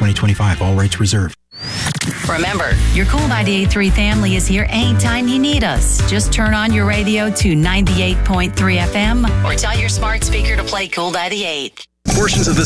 2025. All rights reserved. Remember, your Cool 98.3 family is here anytime you need us. Just turn on your radio to 98.3 FM or tell your smart speaker to play Cool 98. Portions of this